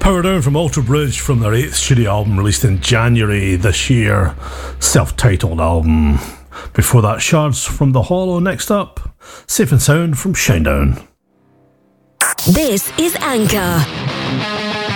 Power Down from Alter Bridge from their 8th studio album released in January this year, self-titled album. Before that, Shards from The Hollow. Next up, Safe and Sound from Shinedown. This is Anchor,